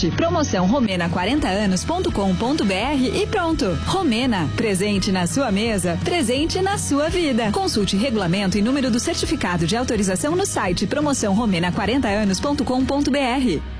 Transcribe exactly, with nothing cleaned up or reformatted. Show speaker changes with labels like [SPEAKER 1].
[SPEAKER 1] site promoção romena quarenta anos ponto com ponto br e pronto. Romena, presente na sua mesa, presente na sua vida. Consulte regulamento e número do certificado de autorização no site promoção romena quarenta anos ponto com ponto br.